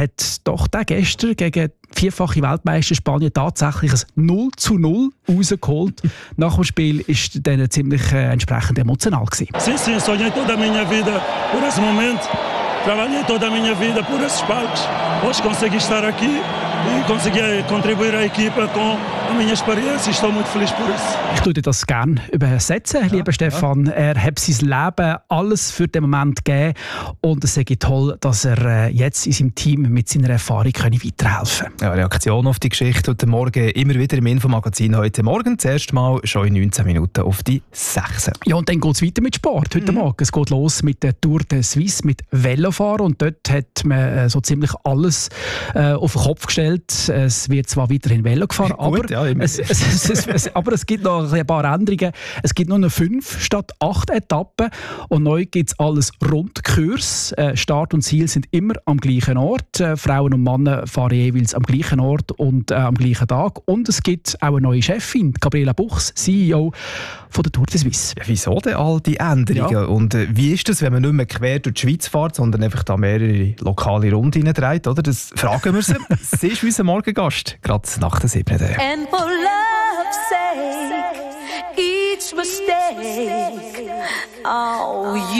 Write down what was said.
hat doch der gestern gegen vierfache Weltmeister Spanien tatsächlich ein 0:0 rausgeholt. Nach dem Spiel war dann ziemlich entsprechend emotional gewesen. Sim, sonhei toda a minha vida por esse momento. Trabalhei toda a minha vida por esses palcos. Hoje consegui estar aqui e consegui contribuir à equipa com a minha experiência. Estou muito feliz por isso. Ich würde das gerne übersetzen, lieber Stefan. Er hat sein Leben alles für den Moment gegeben und es sei toll, dass er jetzt in seinem Team mit seiner Erfahrung weiterhelfen kann. Ja, Reaktion auf die Geschichte heute Morgen immer wieder im Infomagazin heute Morgen. Das erste Mal schon in 19 Minuten auf die 6. Ja, und dann geht es weiter mit Sport heute Morgen. Es geht los mit der Tour de Suisse, mit Velofahren und dort hat man so ziemlich alles auf den Kopf gestellt. Es wird zwar weiterhin Velo gefahren, Gut, aber, ja, aber es gibt noch ein paar Änderungen. Es gibt nur noch 5 statt 8 Etappen und neu gibt es alles Rundkurs. Start und Ziel sind immer am gleichen Ort. Frauen und Männer fahren jeweils am gleichen Ort und am gleichen Tag. Und es gibt auch eine neue Chefin, Gabriela Buchs, CEO von der Tour de Suisse. Ja, wieso denn all die Änderungen? Ja. Und wie ist das, wenn man nicht mehr quer durch die Schweiz fährt, sondern einfach da mehrere lokale Runden dreht? Oder? Das fragen wir sie. Sie ist unser Morgengast, gerade nach der 7. And for love's sake, each mistake, oh,